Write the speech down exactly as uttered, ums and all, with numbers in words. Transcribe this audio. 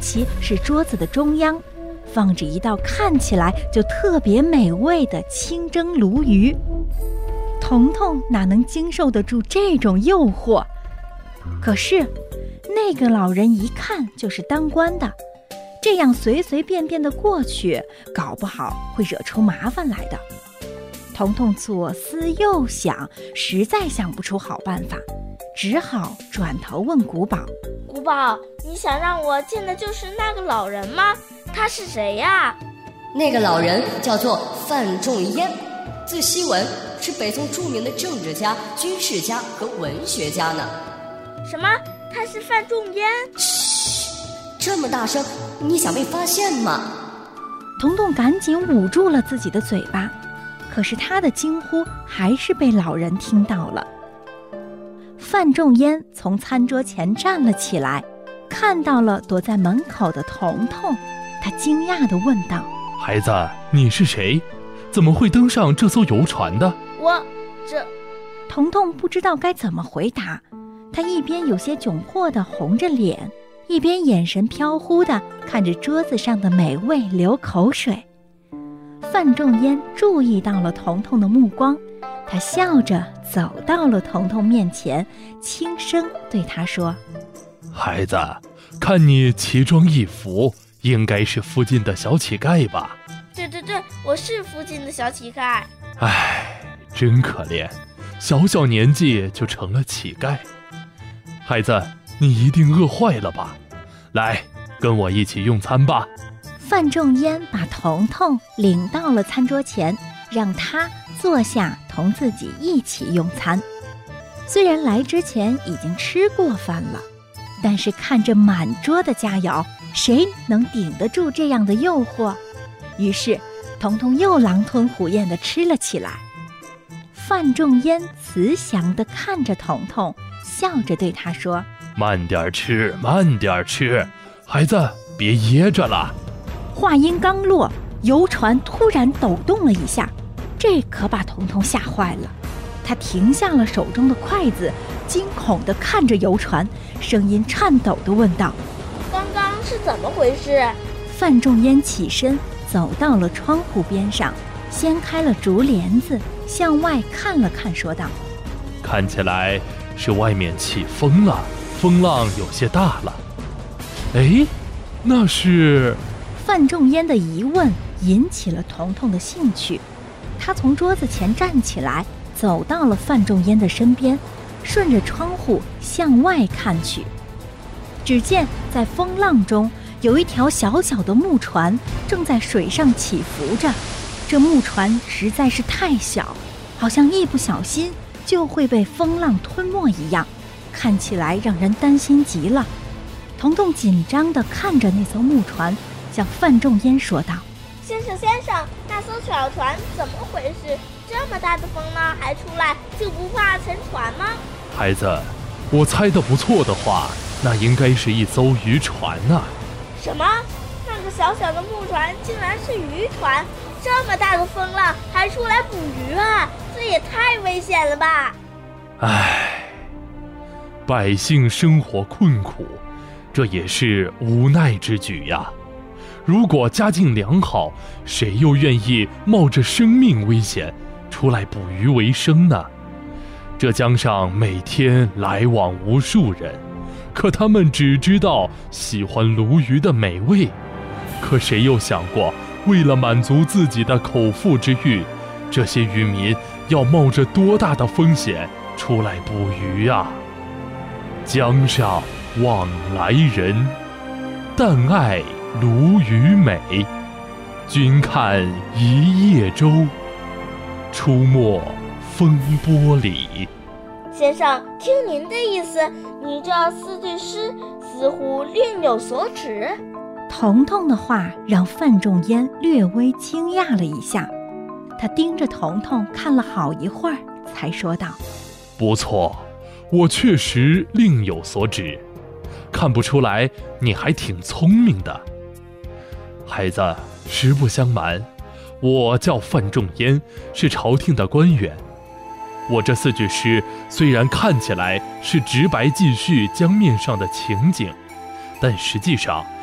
其是桌子的中央放着一道看起来就特别美味的清蒸鲈鱼。彤彤哪能经受得住这种诱惑？可是那个老人一看就是当官的，这样随随便便的过去，搞不好会惹出麻烦来的。彤彤左思右想，实在想不出好办法，只好转头问古堡： 古堡，你想让我见的就是那个老人吗？他是谁呀？ 那个老人叫做范仲淹，字希文，是北宋著名的政治家、军事家和文学家呢。 什么？他是范仲淹？ 嘘，这么大声，你想被发现吗？ 彤彤赶紧捂住了自己的嘴巴，可是他的惊呼还是被老人听到了。范仲淹从餐桌前站了起来，看到了躲在门口的彤彤，他惊讶地问道： 孩子，你是谁？怎么会登上这艘游船的？ 我这…… 彤彤不知道该怎么回答，他一边有些窘迫地红着脸，一边眼神飘忽地看着桌子上的美味流口水。范仲淹注意到了彤彤的目光，他笑着走到了彤彤面前，轻声对他说： 孩子，看你奇装异服，应该是附近的小乞丐吧？ 对对对，我是附近的小乞丐。 唉，真可怜，小小年纪就成了乞丐。孩子，你一定饿坏了吧？来，跟我一起用餐吧。 范仲淹把彤彤领到了餐桌前，让他坐下同自己一起用餐。虽然来之前已经吃过饭了，但是看着满桌的佳肴，谁能顶得住这样的诱惑？于是彤彤又狼吞虎咽地吃了起来。范仲淹慈祥地看着彤彤，笑着对他说： 慢点吃，慢点吃，孩子别噎着了。 话音刚落，游船突然抖动了一下，这可把彤彤吓坏了。他停下了手中的筷子，惊恐地看着游船，声音颤抖地问道： 刚刚是怎么回事？ 范仲淹起身走到了窗户边上，掀开了竹帘子，向外看了看，说道： 看起来是外面起风了，风浪有些大了。哎，那是…… 范仲淹的疑问引起了彤彤的兴趣，他从桌子前站起来，走到了范仲淹的身边，顺着窗户向外看去。只见在风浪中有一条小小的木船正在水上起伏着，这木船实在是太小，好像一不小心就会被风浪吞没一样，看起来让人担心极了。彤彤紧张地看着那艘木船，向范仲淹说道： 先生先生，那艘小船怎么回事？这么大的风浪还出来，就不怕沉船吗？ 孩子，我猜得不错的话，那应该是一艘渔船啊。 什么？那个小小的木船竟然是渔船？这么大的风浪还出来捕鱼啊？这也太危险了吧！ 唉，百姓生活困苦，这也是无奈之举呀。如果家境良好，谁又愿意冒着生命危险出来捕鱼为生呢？这江上每天来往无数人，可他们只知道喜欢鲈鱼的美味，可谁又想过，为了满足自己的口腹之欲，这些渔民要冒着多大的风险出来捕鱼啊？江上往来人，但爱鲈鱼美。君看一叶舟，出没风波里。 先生，听您的意思，你这四句诗似乎另有所指。 彤彤的话让范仲淹略微惊讶了一下，他盯着彤彤看了好一会儿，才说道： 不错，我确实另有所指，看不出来你还挺聪明的。孩子，实不相瞒，我叫范仲淹，是朝廷的官员。我这四句诗虽然看起来是直白记叙江面上的情景，但实际上